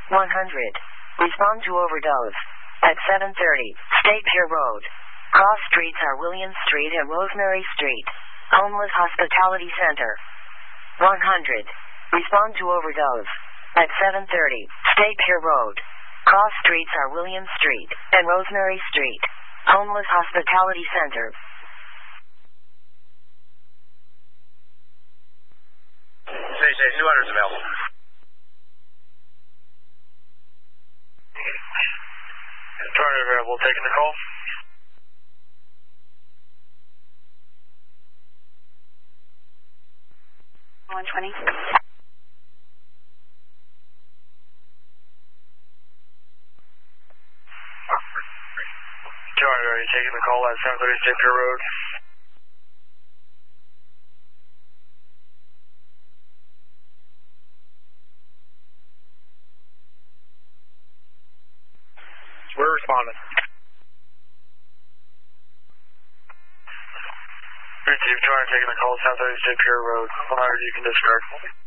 100. Respond to overdose. At 7:30, State Pier Road. Cross streets are William Street and Rosemary Street. Homeless Hospitality Center. 100. Respond to overdose. At 7:30, State Pier Road. Cross streets are William Street and Rosemary Street. Homeless Hospitality Center. Station 200 is available. Target available, taking the call. $120. Target, are you taking the call at 7:30 State Pier Road? We're responding. 3-2, taking the call, 7:30 State Pier Road. 100, you can discard.